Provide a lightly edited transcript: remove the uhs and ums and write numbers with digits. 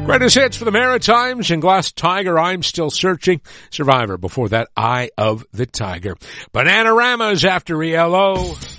Greatest hits for the Maritimes and Glass Tiger, I'm Still Searching. Survivor before that, Eye of the Tiger. Bananaramas after ELO.